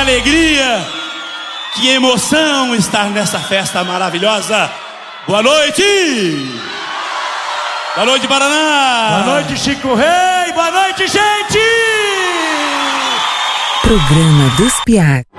alegria, que emoção estar nessa festa maravilhosa. Boa noite! Boa noite, Paraná! Boa noite, Chico Rei! Boa noite, gente! Programa dos Piá.